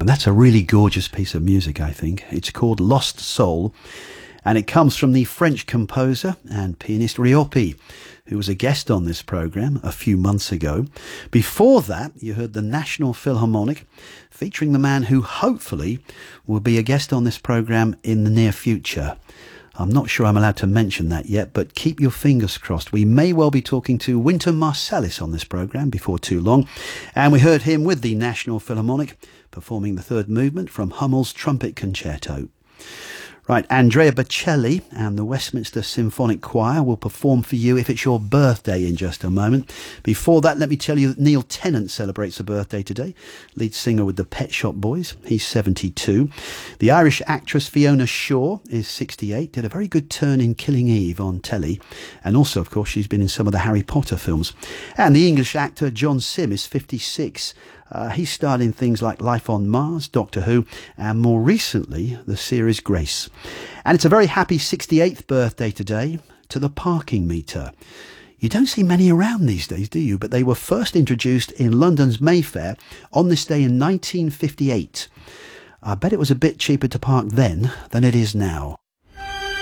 And that's a really gorgeous piece of music, I think. It's called Lost Soul, and it comes from the French composer and pianist Riopi, who was a guest on this programme a few months ago. Before that, you heard the National Philharmonic, featuring the man who hopefully will be a guest on this programme in the near future. I'm not sure I'm allowed to mention that yet, but keep your fingers crossed. We may well be talking to Wynton Marsalis on this programme before too long. And we heard him with the National Philharmonic performing the third movement from Hummel's Trumpet Concerto. Right, Andrea Bocelli and the Westminster Symphonic Choir will perform for you if it's your birthday in just a moment. Before that, let me tell you that Neil Tennant celebrates a birthday today, lead singer with the Pet Shop Boys. He's 72. The Irish actress Fiona Shaw is 68, did a very good turn in Killing Eve on telly, and also, of course, she's been in some of the Harry Potter films. And the English actor John Sim is 56. He starred in things like Life on Mars, Doctor Who, and more recently, the series Grace. And it's a very happy 68th birthday today to the parking meter. You don't see many around these days, do you? But they were first introduced in London's Mayfair on this day in 1958. I bet it was a bit cheaper to park then than it is now.